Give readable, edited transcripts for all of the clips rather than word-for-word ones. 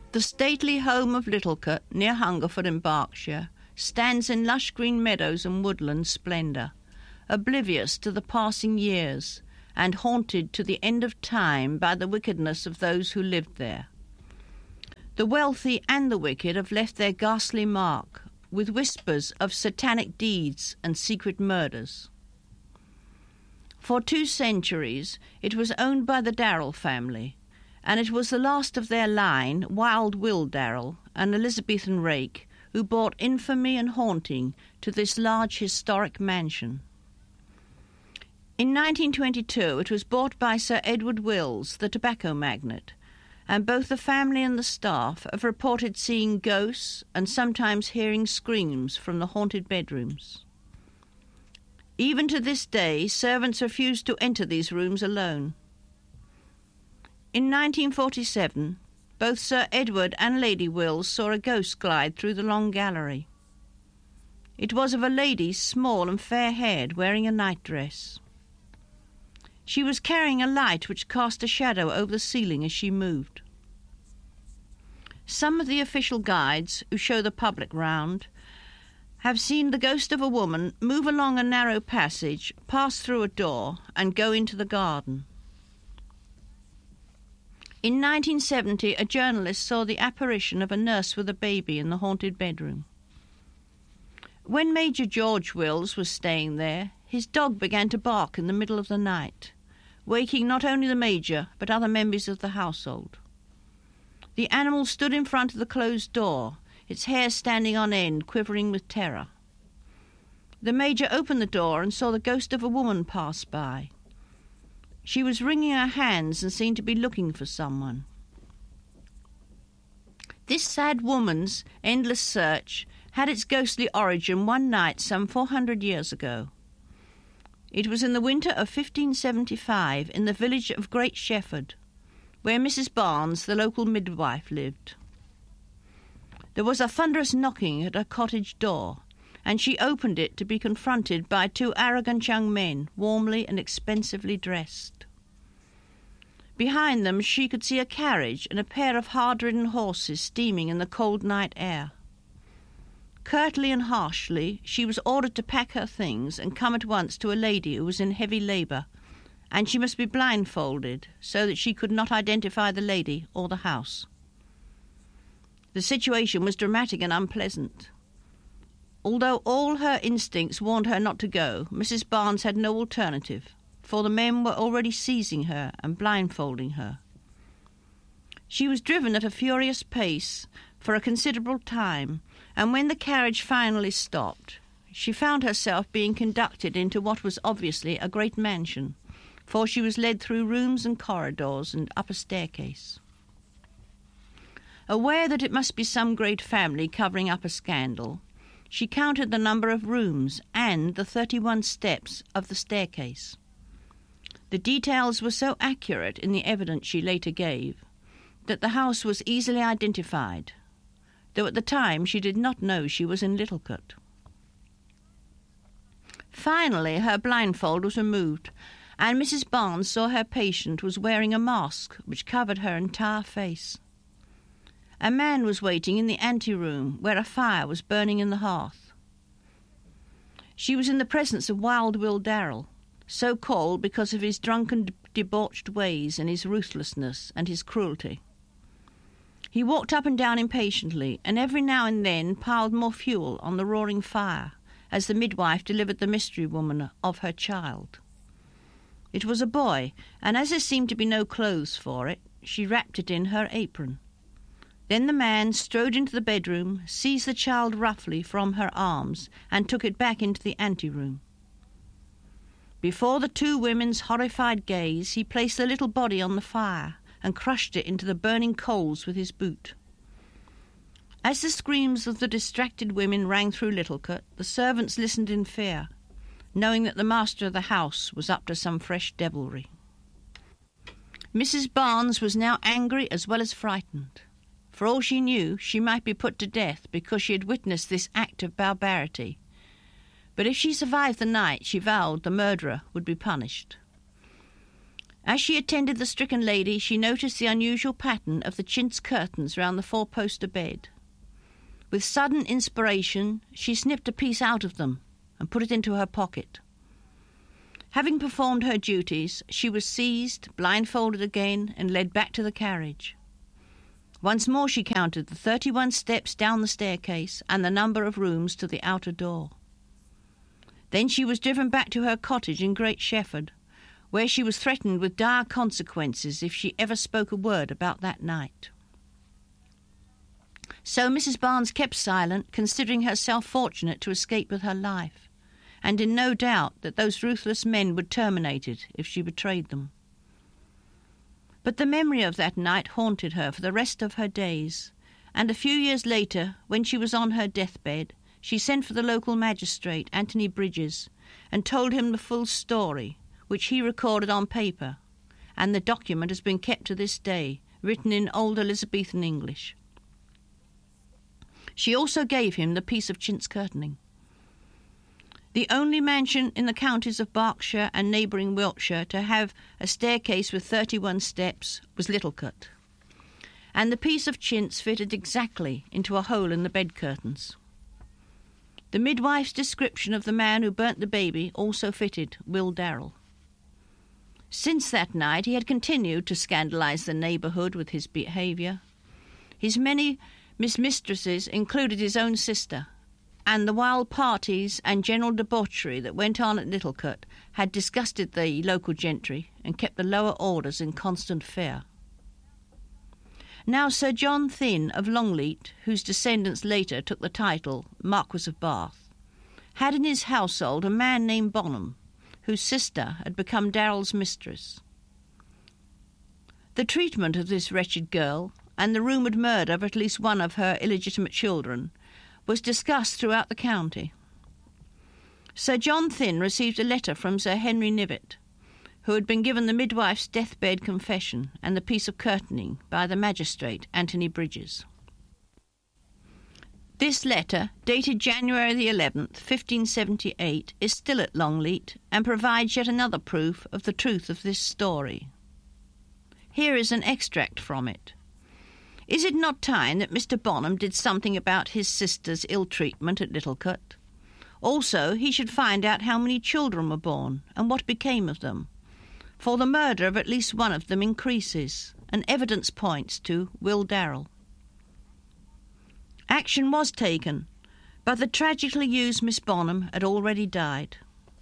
The stately home of Littlecote, near Hungerford in Berkshire, stands in lush green meadows and woodland splendour, oblivious to the passing years, and haunted to the end of time by the wickedness of those who lived there. The wealthy and the wicked have left their ghastly mark, with whispers of satanic deeds and secret murders. For 2 centuries it was owned by the Darrell family, and it was the last of their line, Wild Will Darrell, an Elizabethan rake, who brought infamy and haunting to this large historic mansion. In 1922 it was bought by Sir Edward Wills, the tobacco magnate, and both the family and the staff have reported seeing ghosts and sometimes hearing screams from the haunted bedrooms. Even to this day, servants refuse to enter these rooms alone. In 1947, both Sir Edward and Lady Wills saw a ghost glide through the long gallery. It was of a lady, small and fair-haired, wearing a nightdress. She was carrying a light which cast a shadow over the ceiling as she moved. Some of the official guides, who show the public round, have seen the ghost of a woman move along a narrow passage, pass through a door, and go into the garden. In 1970, a journalist saw the apparition of a nurse with a baby in the haunted bedroom. When Major George Wills was staying there, his dog began to bark in the middle of the night, waking not only the Major, but other members of the household. The animal stood in front of the closed door, its hair standing on end, quivering with terror. The Major opened the door and saw the ghost of a woman pass by. She was wringing her hands and seemed to be looking for someone. This sad woman's endless search had its ghostly origin one night some 400 years ago. It was in the winter of 1575 in the village of Great Shefford, where Mrs. Barnes, the local midwife, lived. There was a thunderous knocking at her cottage door, and she opened it to be confronted by 2 arrogant young men, warmly and expensively dressed. Behind them she could see a carriage and a pair of hard-ridden horses steaming in the cold night air. Curtly and harshly she was ordered to pack her things and come at once to a lady who was in heavy labour, and she must be blindfolded so that she could not identify the lady or the house. The situation was dramatic and unpleasant. Although all her instincts warned her not to go, Mrs. Barnes had no alternative, for the men were already seizing her and blindfolding her. She was driven at a furious pace for a considerable time, and when the carriage finally stopped, she found herself being conducted into what was obviously a great mansion, for she was led through rooms and corridors and up a staircase. Aware that it must be some great family covering up a scandal, she counted the number of rooms and the 31 steps of the staircase. The details were so accurate in the evidence she later gave that the house was easily identified, though at the time she did not know she was in Littlecote. Finally, her blindfold was removed, and Mrs. Barnes saw her patient was wearing a mask which covered her entire face. A man was waiting in the anteroom where a fire was burning in the hearth. She was in the presence of Wild Will Darrell, so called because of his drunken, debauched ways and his ruthlessness and his cruelty. He walked up and down impatiently, and every now and then piled more fuel on the roaring fire as the midwife delivered the mystery woman of her child. It was a boy, and as there seemed to be no clothes for it, she wrapped it in her apron. Then the man strode into the bedroom, seized the child roughly from her arms, and took it back into the anteroom. Before the 2 women's horrified gaze, he placed the little body on the fire and crushed it into the burning coals with his boot. As the screams of the distracted women rang through Littlecote, the servants listened in fear, knowing that the master of the house was up to some fresh devilry. Mrs. Barnes was now angry as well as frightened. For all she knew, she might be put to death because she had witnessed this act of barbarity. But if she survived the night, she vowed the murderer would be punished. As she attended the stricken lady, she noticed the unusual pattern of the chintz curtains round the four-poster bed. With sudden inspiration, she snipped a piece out of them and put it into her pocket. Having performed her duties, she was seized, blindfolded again, and led back to the carriage. Once more she counted the 31 steps down the staircase and the number of rooms to the outer door. Then she was driven back to her cottage in Great Shefford, where she was threatened with dire consequences if she ever spoke a word about that night. So Mrs. Barnes kept silent, considering herself fortunate to escape with her life, and in no doubt that those ruthless men would terminate it if she betrayed them. But the memory of that night haunted her for the rest of her days, and a few years later, when she was on her deathbed, she sent for the local magistrate, Anthony Bridges, and told him the full story, which he recorded on paper, and the document has been kept to this day, written in old Elizabethan English. She also gave him the piece of chintz curtaining. The only mansion in the counties of Berkshire and neighbouring Wiltshire to have a staircase with 31 steps was Littlecote, and the piece of chintz fitted exactly into a hole in the bed curtains. The midwife's description of the man who burnt the baby also fitted Will Darrell. Since that night he had continued to scandalise the neighbourhood with his behaviour. His many mistresses included his own sister, and the wild parties and general debauchery that went on at Littlecote had disgusted the local gentry and kept the lower orders in constant fear. Now Sir John Thynne of Longleat, whose descendants later took the title Marquess of Bath, had in his household a man named Bonham, whose sister had become Darrell's mistress. The treatment of this wretched girl, and the rumoured murder of at least one of her illegitimate children, was discussed throughout the county. Sir John Thynne received a letter from Sir Henry Knivet, who had been given the midwife's deathbed confession and the piece of curtaining by the magistrate, Anthony Bridges. This letter, dated January the 11th, 1578, is still at Longleat and provides yet another proof of the truth of this story. Here is an extract from it. Is it not time that Mr. Bonham did something about his sister's ill-treatment at Littlecote? Also, he should find out how many children were born and what became of them, for the murder of at least one of them increases, and evidence points to Will Darrell. Action was taken, but the tragically used Miss Bonham had already died.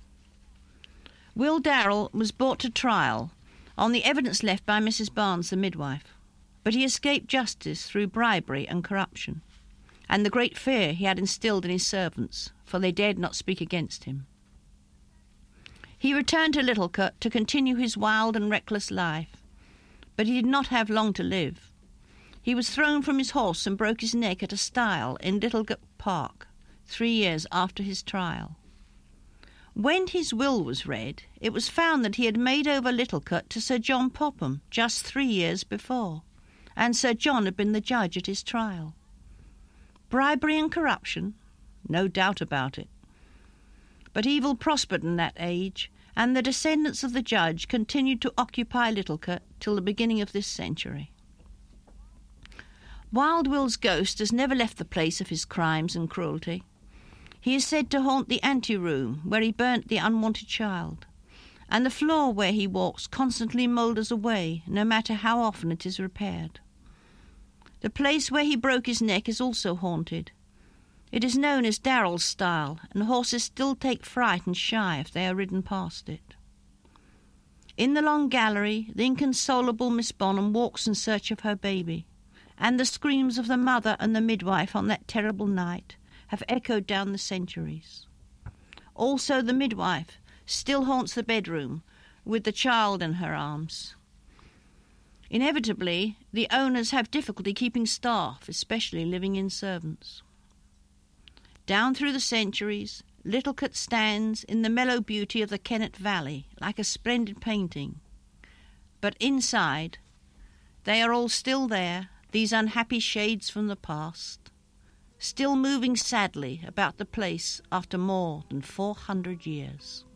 Will Darrell was brought to trial on the evidence left by Mrs. Barnes, the midwife, but he escaped justice through bribery and corruption, and the great fear he had instilled in his servants, for they dared not speak against him. He returned to Littlecote to continue his wild and reckless life, but he did not have long to live. He was thrown from his horse and broke his neck at a stile in Littlecote Park 3 years after his trial. When his will was read, it was found that he had made over Littlecote to Sir John Popham just 3 years before, and Sir John had been the judge at his trial. Bribery and corruption? No doubt about it. But evil prospered in that age, and the descendants of the judge continued to occupy Littlecote till the beginning of this century. Wild Will's ghost has never left the place of his crimes and cruelty. He is said to haunt the ante-room where he burnt the unwanted child, and the floor where he walks constantly moulders away, no matter how often it is repaired. The place where he broke his neck is also haunted. It is known as Darrell's stile, and horses still take fright and shy if they are ridden past it. In the long gallery, the inconsolable Miss Bonham walks in search of her baby, and the screams of the mother and the midwife on that terrible night have echoed down the centuries. Also the midwife still haunts the bedroom with the child in her arms. Inevitably, the owners have difficulty keeping staff, especially living-in servants. Down through the centuries, Littlecote stands in the mellow beauty of the Kennet Valley, like a splendid painting. But inside, they are all still there, these unhappy shades from the past, still moving sadly about the place after more than 400 years.